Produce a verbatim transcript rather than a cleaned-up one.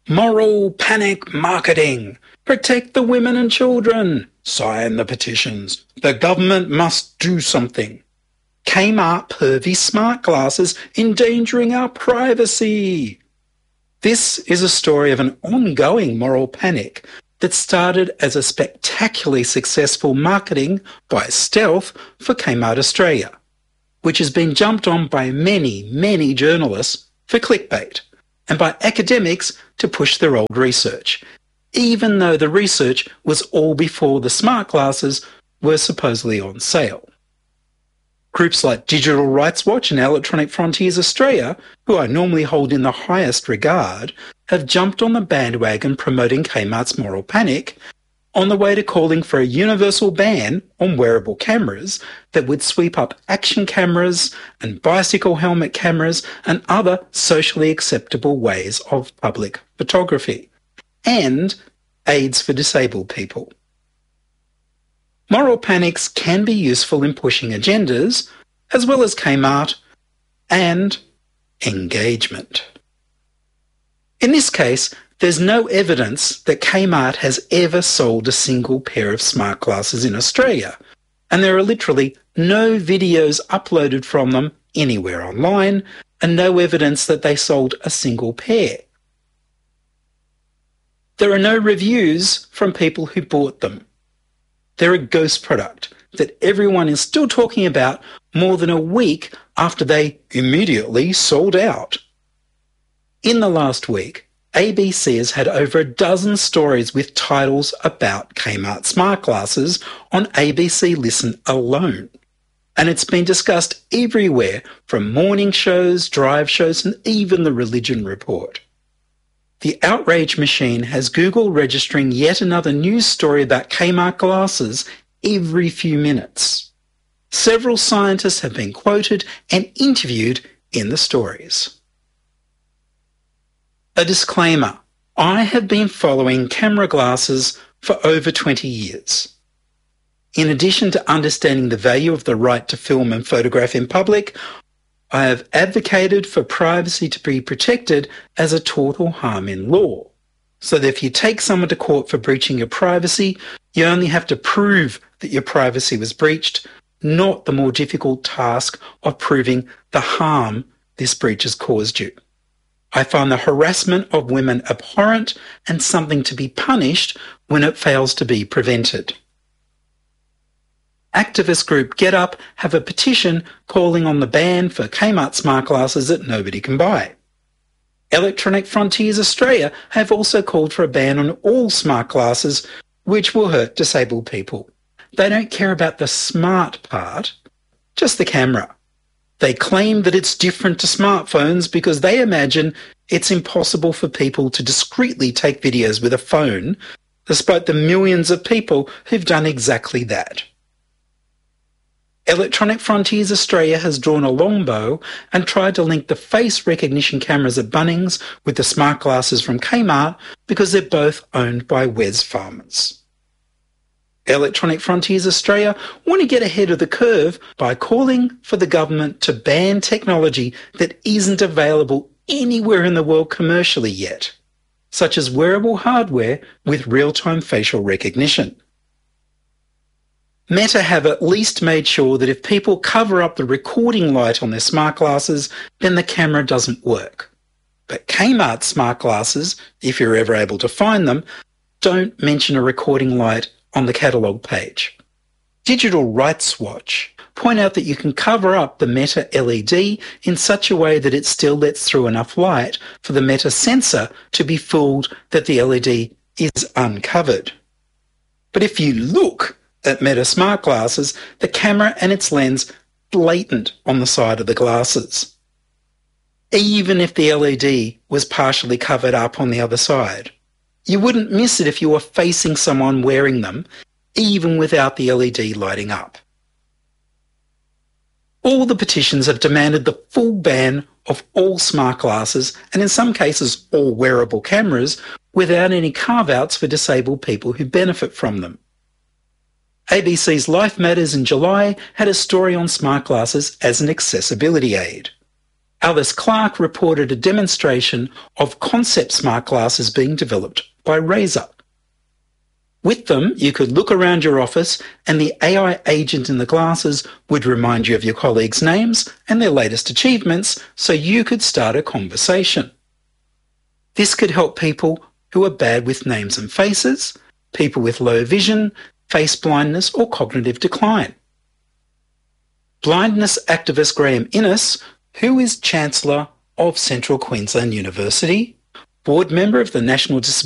Moral panic marketing. Protect the women and children. Sign the petitions. The government must do something. Kmart pervy smart glasses endangering our privacy. This is a story of an ongoing moral panic that started as a spectacularly successful marketing by stealth for Kmart Australia, which has been jumped on by many, many journalists for clickbait and by academics to push their old research, even though the research was all before the smart glasses were supposedly on sale. Groups like Digital Rights Watch and Electronic Frontiers Australia, who I normally hold in the highest regard, have jumped on the bandwagon promoting Kmart's moral panic on the way to calling for a universal ban on wearable cameras that would sweep up action cameras and bicycle helmet cameras and other socially acceptable ways of public photography, and aids for disabled people. Moral panics can be useful in pushing agendas, as well as Kmart, and engagement. In this case, there's no evidence that Kmart has ever sold a single pair of smart glasses in Australia, and there are literally no videos uploaded from them anywhere online, and no evidence that they sold a single pair. There are no reviews from people who bought them. They're a ghost product that everyone is still talking about more than a week after they immediately sold out. In the last week, A B C has had over a dozen stories with titles about Kmart smart glasses on A B C Listen alone. And it's been discussed everywhere, from morning shows, drive shows, and even the Religion Report. The outrage machine has Google registering yet another news story about Kmart glasses every few minutes. Several scientists have been quoted and interviewed in the stories. A disclaimer: I have been following camera glasses for over twenty years. In addition to understanding the value of the right to film and photograph in public, I have advocated for privacy to be protected as a tort or harm in law, so that if you take someone to court for breaching your privacy, you only have to prove that your privacy was breached, not the more difficult task of proving the harm this breach has caused you. I find the harassment of women abhorrent and something to be punished when it fails to be prevented. Activist group GetUp have a petition calling on the ban for Kmart smart glasses that nobody can buy. Electronic Frontiers Australia have also called for a ban on all smart glasses, which will hurt disabled people. They don't care about the smart part, just the camera. They claim that it's different to smartphones because they imagine it's impossible for people to discreetly take videos with a phone, despite the millions of people who've done exactly that. Electronic Frontiers Australia has drawn a long bow and tried to link the face recognition cameras at Bunnings with the smart glasses from Kmart because they're both owned by Wesfarmers. Electronic Frontiers Australia want to get ahead of the curve by calling for the government to ban technology that isn't available anywhere in the world commercially yet, such as wearable hardware with real-time facial recognition. Meta have at least made sure that if people cover up the recording light on their smart glasses, then the camera doesn't work. But Kmart smart glasses, if you're ever able to find them, don't mention a recording light on the catalogue page. Digital Rights Watch point out that you can cover up the Meta L E D in such a way that it still lets through enough light for the Meta sensor to be fooled that the L E D is uncovered. But if you look at Meta smart glasses, the camera and its lens blatant on the side of the glasses, even if the L E D was partially covered up on the other side. You wouldn't miss it if you were facing someone wearing them, even without the L E D lighting up. All the petitions have demanded the full ban of all smart glasses, and in some cases all wearable cameras, without any carve-outs for disabled people who benefit from them. A B C's Life Matters in July had a story on smart glasses as an accessibility aid. Alice Clark reported a demonstration of concept smart glasses being developed by Razer. With them, you could look around your office and the A I agent in the glasses would remind you of your colleagues' names and their latest achievements so you could start a conversation. This could help people who are bad with names and faces, people with low vision, face blindness or cognitive decline. Blindness activist Graham Innes, who is Chancellor of Central Queensland University, board member of the National Disability